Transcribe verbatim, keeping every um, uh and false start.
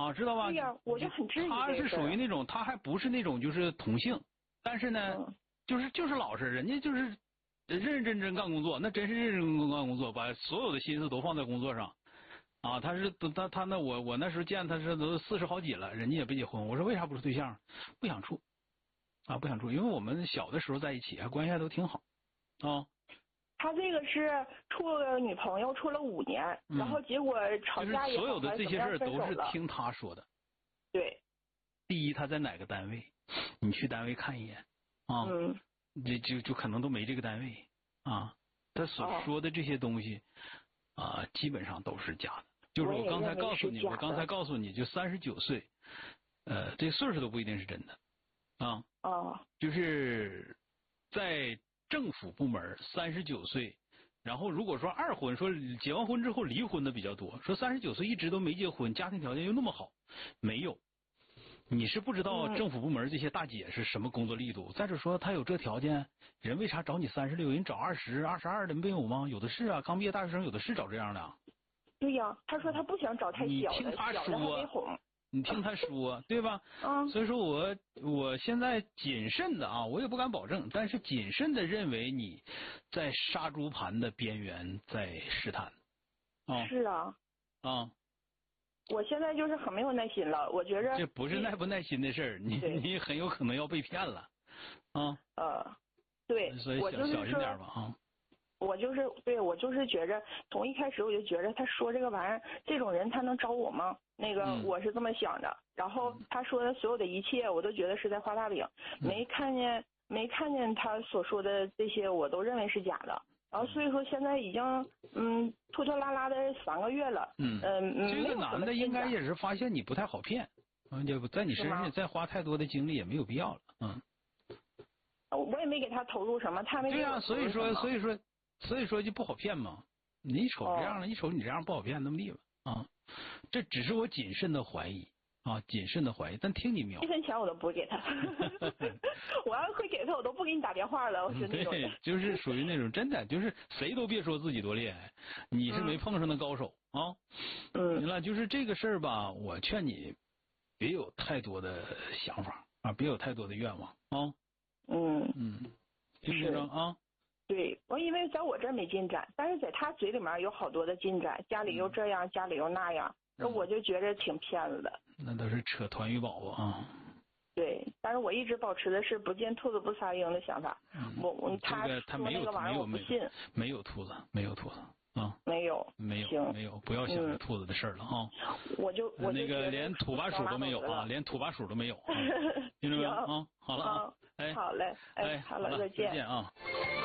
啊，知道吧？ 对呀，我就很质疑。 他是属于那种，他还不是那种就是同性，但是呢，嗯、就是就是老实，人家就是认认真真干工作，那真是认认真真干工作，把所有的心思都放在工作上。啊，他是他他那我我那时候见他是都四十好几了，人家也没结婚。我说为啥不是对象？不想处啊，不想处，因为我们小的时候在一起，还关系还都挺好啊。 他这个是处了女朋友处了五年，嗯、然后结果吵架也好， 就是所有的这些事儿都是听他说的。 对， 第一他在哪个单位，你去单位看一眼啊， 嗯， 这就就可能都没这个单位啊。他所说的这些东西。哦啊，基本上都是假的。就是我刚才告诉你，我刚才告诉你就三十九岁，呃，这岁数都不一定是真的，啊， 哦， 就是在政府部门三十九岁，然后如果说二婚，说结完婚之后离婚的比较多，说三十九岁一直都没结婚，家庭条件又那么好，没有。你是不知道政府部门这些大姐是什么工作力度。嗯、再者说，他有这条件，人为啥找你三十六？人找二十、二十二的没有吗？有的是啊，刚毕业大学生有的是找这样的。 对呀，他说他不想找太小的， 你听他说， 小的还没哄。 你听他说，对吧？ 嗯。 所以说我我现在谨慎的啊，我也不敢保证，但是谨慎的认为你在杀猪盘的边缘在试探。啊。 是啊。 啊。 我现在就是很没有耐心了，我觉着这不是耐不耐心的事儿，你你很有可能要被骗了，啊， 呃，对， 所以小小心点吧啊。 我就是对我就是觉着，从一开始我就觉着他说这个玩意儿，这种人他能找我吗？那个、嗯、我是这么想的。然后他说的所有的一切，我都觉得是在画大饼， 嗯、 没看见没看见他所说的这些，我都认为是假的。然后所以说现在已经嗯拖拖拉拉的三个月了， 嗯嗯、呃、 这个男的应该也是发现你不太好骗，嗯，就在你身上再花太多的精力也没有必要了，嗯。 我也没给他投入什么，他没给我投入什么。对呀、啊， 所以说所以说所以说就不好骗嘛。你一瞅这样了，一瞅你这样不好骗，那么地吧啊。这只是我谨慎的怀疑。啊，谨慎的怀疑，但听你描述， 一分钱我都不给他。我要是会给他，我都不给你打电话了。我是那种人， 对，就是属于那种真的，就是谁都别说自己多厉害，你是没碰上的高手、嗯、啊。 嗯， 行了，就是这个事儿吧，我劝你别有太多的想法啊，别有太多的愿望啊。 嗯嗯，听不听着啊？ 对，我因为在我这儿没进展，但是在他嘴里面有好多的进展，家里又这样，嗯、家里又那样。那我就觉着挺骗子的， 那都是扯团鱼宝宝啊。 对，但是我一直保持的是不见兔子不撒鹰的想法。 嗯、 我我他这个他没有那个玩意儿我不信， 没有兔子，没有兔子啊， 没有， 没有，没有，不要想着兔子的事儿了啊。 我就我就那个连土拨鼠都没有啊，连土拨鼠都没有、啊，听着没有啊？好了啊，哎， 好嘞，哎，好了，再见， 再见啊。